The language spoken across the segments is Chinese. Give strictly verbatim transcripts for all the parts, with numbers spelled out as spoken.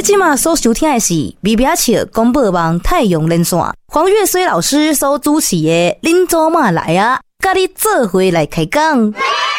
你现在所收听的是微表笑广播网太阳连线，黄月水老师所主持的恁做嘛来啊，跟你做伙来开讲。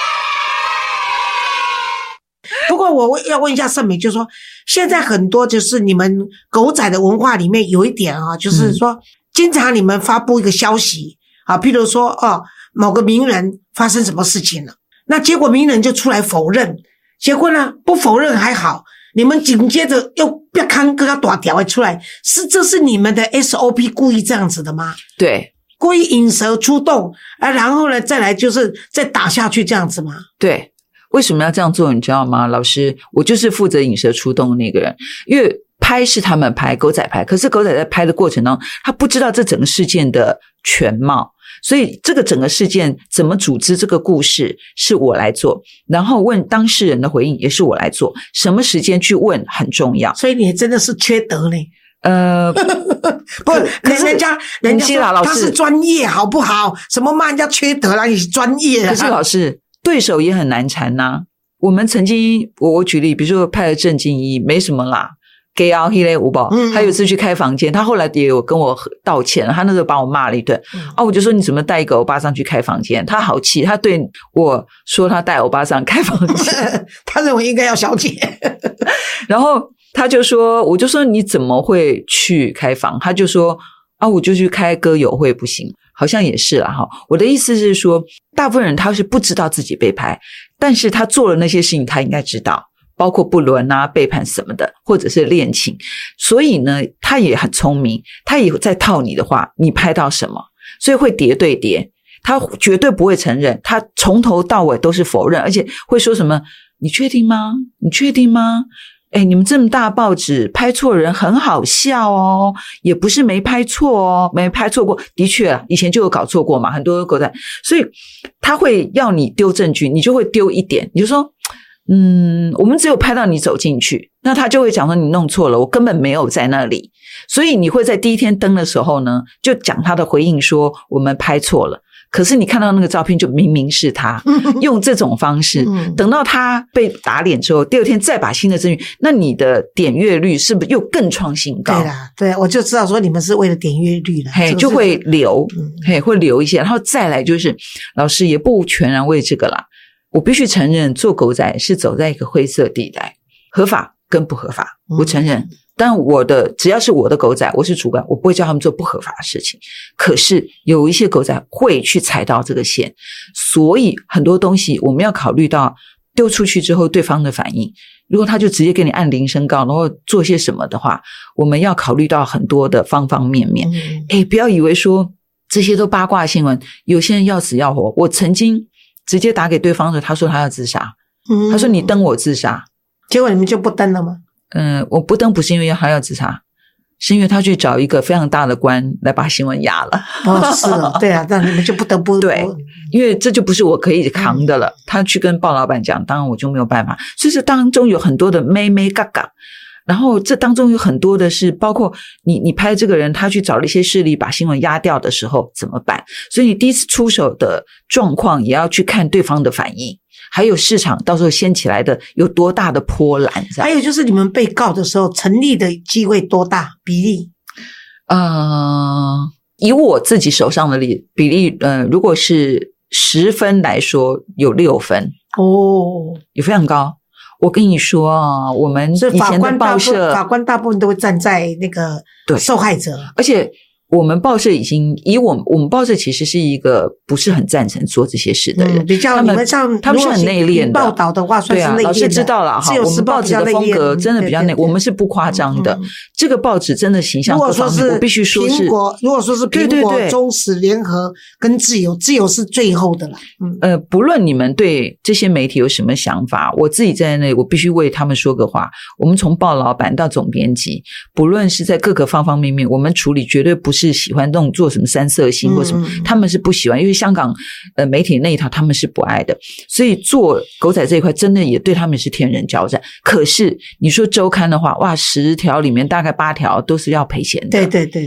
不过我要问一下盛美，就是说现在很多就是你们狗仔的文化里面有一点啊，就是说、嗯、经常你们发布一个消息啊，譬如说哦某个名人发生什么事情了，那结果名人就出来否认，结果呢不否认还好，你们紧接着又别看个大条的出来，是这是你们的 S O P 故意这样子的吗？ 对， 故意引蛇出洞啊，然后呢再来就是再打下去这样子吗？ 对。为什么要这样做你知道吗？老师，我就是负责引蛇出洞的那个人，因为拍是他们拍，狗仔拍，可是狗仔在拍的过程当中他不知道这整个事件的全貌，所以这个整个事件怎么组织这个故事是我来做，然后问当事人的回应也是我来做，什么时间去问很重要。 所以你真的是缺德嘞。 呃， 不，人家人家说他是专业好不好？什么骂人家缺德啦？你是专业啊。 可是老师对手也很难缠呐、啊。我们曾经，我我举例，比如说派了郑敬一，没什么啦，给啊黑嘞五宝，他有一次去开房间，他后来也有跟我道歉，他那时候把我骂了一顿、嗯、啊，我就说你怎么带一个欧巴桑去开房间？他好气，他对我说他带欧巴桑开房间， 他认为应该要小姐， 然后他就说，我就说你怎么会去开房？他就说啊，我就去开歌友会不行。好像也是啦哈，我的意思是说，大部分人他是不知道自己被拍，但是他做了那些事情，他应该知道，包括不伦啊、背叛什么的，或者是恋情，所以呢，他也很聪明，他也在套你的话，你拍到什么，所以会叠对叠，他绝对不会承认，他从头到尾都是否认，而且会说什么，你确定吗？你确定吗？哎，你们这么大报纸拍错人很好笑哦，也不是没拍错哦，没拍错过，的确啊，以前就有搞错过嘛，很多狗仔，所以他会要你丢证据，你就会丢一点，你就说，嗯，我们只有拍到你走进去，那他就会讲说你弄错了，我根本没有在那里，所以你会在第一天登的时候呢，就讲他的回应说我们拍错了。可是你看到那个照片就明明是他用这种方式等到他被打脸之后第二天再把新的证据，那你的点阅率是不是又更创新高？ 对啦，对，我就知道说你们是为了点阅率啦， 嘿、这个、就会留、嗯、嘿会留一些，然后再来就是老师也不全然为这个啦，我必须承认做狗仔是走在一个灰色地带，合法跟不合法我承认、嗯，但我的只要是我的狗仔，我是主管，我不会叫他们做不合法的事情。可是有一些狗仔会去踩到这个线，所以很多东西我们要考虑到丢出去之后对方的反应。如果他就直接给你按铃声告，然后做些什么的话，我们要考虑到很多的方方面面。嗯、诶不要以为说这些都八卦新闻，有些人要死要活。我曾经直接打给对方的，他说他要自杀，嗯、他说你登我自杀， 结果你们就不登了吗？ 嗯，我不登不是因为他要自杀，是因为他去找一个非常大的官来把新闻压了。 哦，是哦，对啊，那你们就不得不对，因为这就不是我可以扛的了。嗯、他去跟鲍老板讲，当然我就没有办法。所以这当中有很多的妹妹嘎嘎，然后这当中有很多的是包括你你拍这个人，他去找了一些势力把新闻压掉的时候怎么办？所以你第一次出手的状况也要去看对方的反应。还有市场到时候掀起来的有多大的波澜， 还有就是你们被告的时候成立的机会多大比例？ 呃，以我自己手上的例比例，呃，如果是十分来说有六分哦， 也非常高。我跟你说啊，我们以前的报社法官大部分都会站在那个受害者， 而且我们报社已经以我们我们报社其实是一个不是很赞成做这些事的人， 嗯、比较他们你们像他们是很内敛的报道的话，算是内敛的。 对啊，老师知道了哈，我们报纸的风格真的比较内，我们是不夸张的。嗯、这个报纸真的形象各方面，我必须说是苹果。如果说是苹果、中时、联合跟自由，自由是最后的啦。嗯， 呃，不论你们对这些媒体有什么想法，我自己在那，我必须为他们说个话。我们从报老板到总编辑，不论是在各个方方面面，我们处理绝对不是喜欢弄做什么三色星或什么，嗯、他们是不喜欢，因为香港呃媒体那一套他们是不爱的，所以做狗仔这一块真的也对他们是天人交战。可是你说周刊的话，哇，十条里面大概八条都是要赔钱的。 对对对对，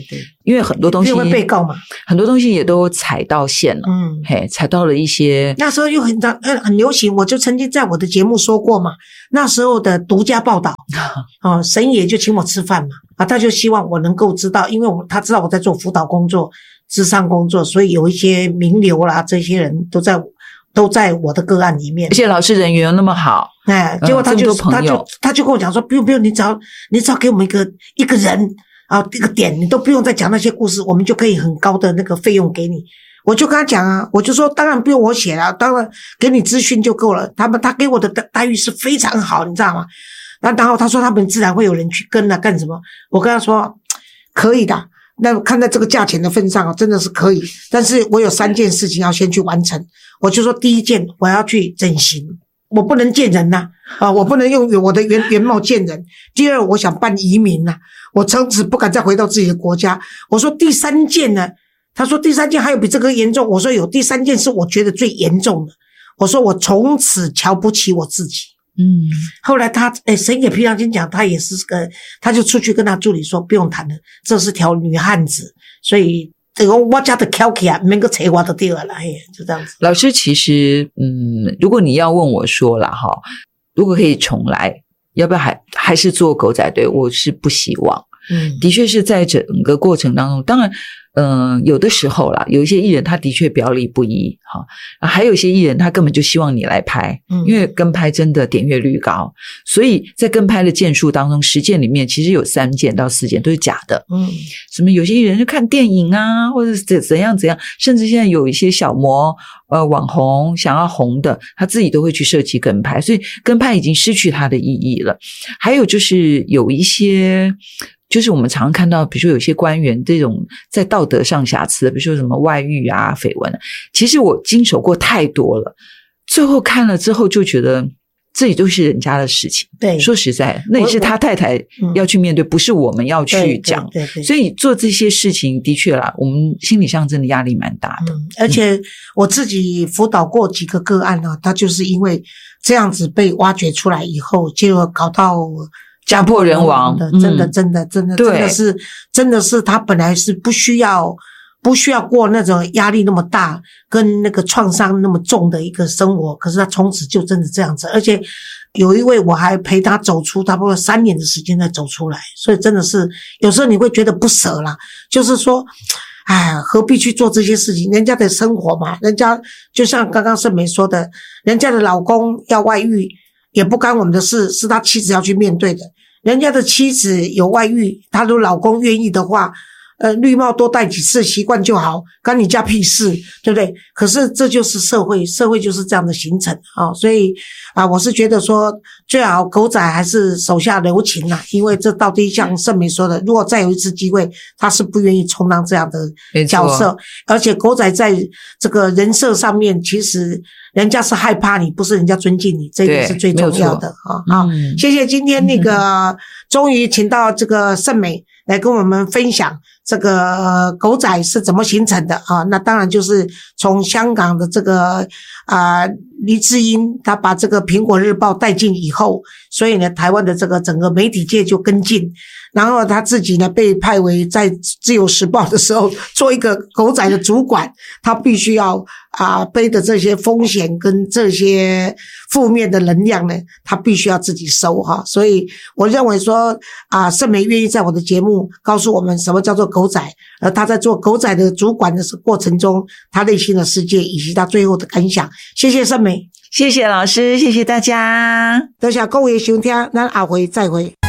因为很多东西因为会被告嘛， 很多东西也都踩到线了， 嗯， 嘿，踩到了一些那时候又很很很流行，我就曾经在我的节目说过嘛，那时候的独家报道，哦，神爷就请我吃饭嘛，啊，他就希望我能够知道，因为我他知道我在做辅导工作、諮商工作，所以有一些名流啦，这些人都在都在我的个案里面， 而且老师人缘又那么好， 哎，结果他就、 嗯、 他就他就跟我讲说，不用不用，你只要你只要给我们一个一个人啊，一个点，你都不用再讲那些故事，我们就可以很高的那个费用给你。我就跟他讲啊，我就说当然不用我写了，当然给你资讯就够了。他们他给我的待遇是非常好，你知道吗？那然后他说他们自然会有人去跟啊干什么？我跟他说可以的，那看在这个价钱的份上啊，真的是可以。但是我有三件事情要先去完成。我就说第一件我要去整形，我不能见人呐、啊，啊，我不能用我的原原貌见人。第二，我想办移民呐、啊，我从此不敢再回到自己的国家。我说第三件呢？他说第三件还有比这个严重，我说有，第三件是我觉得最严重的。我说我从此瞧不起我自己。 嗯， 后来他诶神也平常心讲，他也是个，他就出去跟他助理说不用谈了，这是条女汉子，所以这个我家的挑起啊，免个扯我的地了啦，就这样子。 老师其实嗯，如果你要问我说啦哈，如果可以重来，要不要还还是做狗仔队？我是不希望。 嗯， 的确是在整个过程当中，当然嗯、呃，有的时候啦，有一些艺人他的确表里不一哈，还有一些艺人他根本就希望你来拍， 嗯， 因为跟拍真的点阅率高，所以在跟拍的件数当中，十件里面其实有三件到四件都是假的。 嗯， 什么有些艺人就看电影啊，或者怎怎样怎样，甚至现在有一些小模呃网红想要红的，他自己都会去设计跟拍，所以跟拍已经失去它的意义了。还有就是有一些。就是我们常常看到，比如说有些官员这种在道德上瑕疵的，比如说什么外遇啊、绯闻，其实我经手过太多了，最后看了之后就觉得这也都是人家的事情。 对， 说实在，那也是他太太要去面对，不是我们要去讲。 对对对对， 所以做这些事情的确啦，我们心理上真的压力蛮大的。 嗯，而且我自己辅导过几个个案啊，他就是因为这样子被挖掘出来以后，就搞到家破人亡的，真的，真的，真的，真的是，真的是他本来是不需要，不需要过那种压力那么大，跟那个创伤那么重的一个生活，可是他从此就真的这样子，而且有一位我还陪他走出差不多三年的时间才走出来，所以真的是有时候你会觉得不舍啦，就是说，哎，何必去做这些事情？人家的生活嘛，人家就像刚刚盛美说的，人家的老公要外遇。也不干我们的事，是他妻子要去面对的。人家的妻子有外遇，他的老公愿意的话，呃，绿帽多戴几次习惯就好，干你家屁事，对不对？可是这就是社会，社会就是这样的形成啊、哦，所以啊，我是觉得说，最好狗仔还是手下留情啦，因为这到底像盛明说的，如果再有一次机会，他是不愿意充当这样的角色，而且狗仔在这个人设上面，其实人家是害怕你，不是人家尊敬你，这个是最重要的啊！好、嗯，谢谢今天那个终于请到这个盛美来跟我们分享这个狗仔是怎么形成的啊？那当然就是从香港的这个啊、呃、黎智英，他把这个苹果日报带进以后，所以呢，台湾的这个整个媒体界就跟进，然后他自己呢被派为在自由时报的时候做一个狗仔的主管，他必须要啊、呃、背的这些风险跟这些负面的能量呢，他必须要自己收哈。所以我认为说啊，盛美愿意在我的节目告诉我们什么叫做狗仔，而他在做狗仔的主管的过程中，他内心的世界以及他最后的感想。谢谢盛美， 谢谢老师，谢谢大家， 多谢各位收听，咱下回再会。